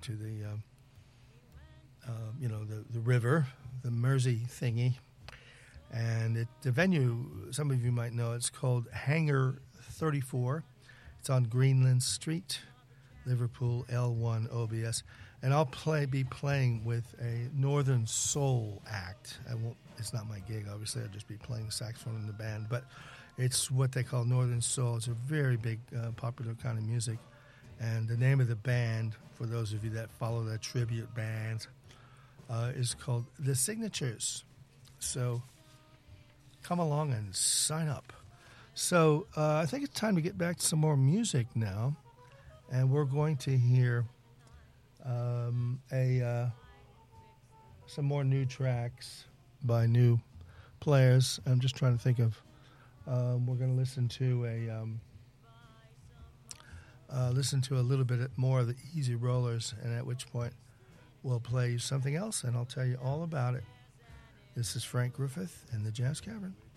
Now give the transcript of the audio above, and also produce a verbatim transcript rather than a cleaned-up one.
to the, um, uh, you know, the, the river, the Mersey thingy. And it, the venue, some of you might know, it's called Hangar thirty-four. It's on Greenland Street, Liverpool, L one O B S. And I'll play be playing with a Northern Soul act. I won't. It's not my gig, obviously. I'll just be playing saxophone in the band. But it's what they call Northern Soul. It's a very big, uh, popular kind of music. And the name of the band, for those of you that follow the tribute band, uh, is called The Signatures. So come along and sign up. So uh, I think it's time to get back to some more music now. And we're going to hear um, a uh, some more new tracks by new players. I'm just trying to think of, um, we're going to listen to a, um, uh, listen to a little bit more of the Easy Rollers, and at which point we'll play something else, and I'll tell you all about it. This is Frank Griffith in the Jazz Cavern.